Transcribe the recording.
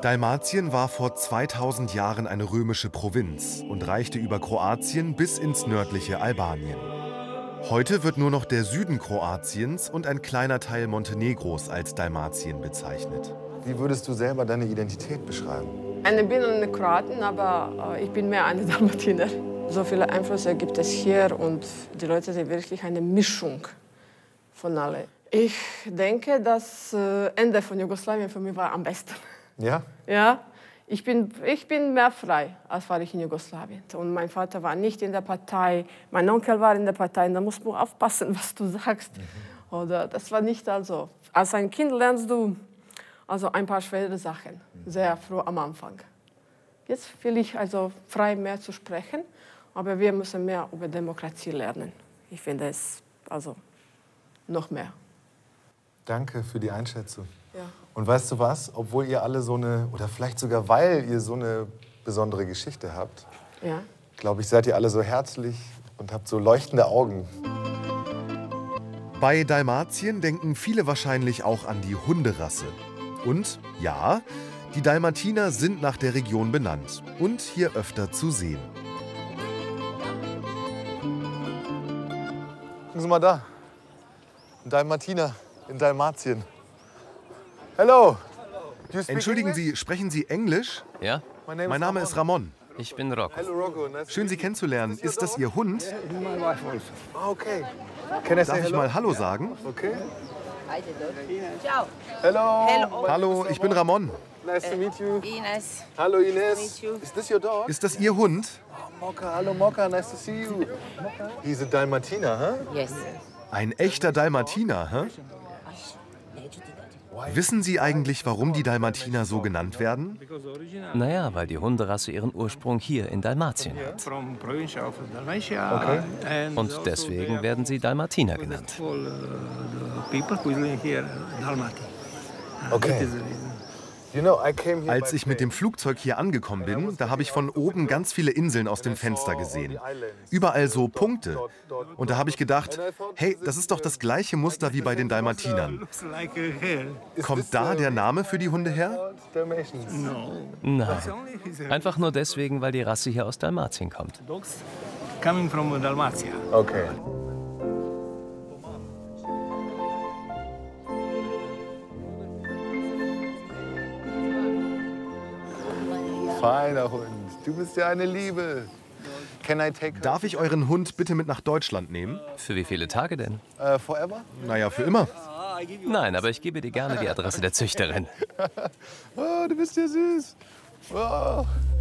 Dalmatien war vor 2000 Jahren eine römische Provinz und reichte über Kroatien bis ins nördliche Albanien. Heute wird nur noch der Süden Kroatiens und ein kleiner Teil Montenegros als Dalmatien bezeichnet. Wie würdest du selber deine Identität beschreiben? Ich bin eine Kroatin, aber ich bin mehr eine Dalmatiner. So viele Einflüsse gibt es hier und die Leute sind wirklich eine Mischung von allen. Ich denke, das Ende von Jugoslawien für mich war am besten. Ja? Ja, ich bin mehr frei, als war ich in Jugoslawien. Und mein Vater war nicht in der Partei, mein Onkel war in der Partei. Da musst du aufpassen, was du sagst. Oder das war nicht also. Als ein Kind lernst du also ein paar schwere Sachen, sehr früh am Anfang. Jetzt will ich also frei mehr zu sprechen, aber wir müssen mehr über Demokratie lernen. Ich finde es also noch mehr. Danke für die Einschätzung. Ja. Und weißt du was? Obwohl ihr alle so eine, oder vielleicht sogar weil ihr so eine besondere Geschichte habt, Ja. glaube ich, seid ihr alle so herzlich und habt so leuchtende Augen. Bei Dalmatien denken viele wahrscheinlich auch an die Hunderasse. Und ja, die Dalmatiner sind nach der Region benannt und hier öfter zu sehen. Gucken Sie mal da. Ein Dalmatiner in Dalmatien. Hello. Do you speak Entschuldigen English? Sie, sprechen Sie Englisch? Ja, Mein Name ist Ramon. ich bin Rocco. Hello, Rocco. Nice to Schön, meet Sie you. kennenzulernen. Ist das Ihr Hund? Ah, okay. Can I say Darf ich hello? mal Hallo sagen? Okay. Ciao. Hello. Hello. Hallo, ich bin Ramon. Nice to meet you. Ines. Hallo Ines. Meet you. Is this your dog? Ist das Ihr Hund? Mokka, hallo Mokka, nice to see you. He's a Dalmatiner, huh? Yes. Ein echter Dalmatiner, hä? Wissen Sie eigentlich, warum die Dalmatiner so genannt werden? Naja, weil die Hunderasse ihren Ursprung hier in Dalmatien hat. From province of Dalmatia. Okay. And Und also deswegen they werden sie Dalmatiner are genannt. for the people who live here, Dalmati. Okay. That is the reason. You know, I came here Als by ich mit dem plane. Flugzeug hier angekommen bin, da habe ich von oben ganz viele Inseln aus dem Fenster gesehen. Überall so Punkte. Und da habe ich gedacht, hey, das ist doch das gleiche Muster wie bei den Dalmatinern. Looks like a hair. Kommt da der Name für die Hunde her? Dalmatians. No. Nein, It's only his einfach nur deswegen, weil die Rasse hier aus Dalmatien kommt. dogs coming from Dalmatia. Okay. Feiner Hund, du bist ja eine Liebe. Can I take her Darf ich euren Hund bitte mit nach Deutschland nehmen? Für wie viele Tage denn? forever? Naja, für immer. Nein, aber ich gebe dir gerne die Adresse der Züchterin. Oh, du bist ja süß. Oh.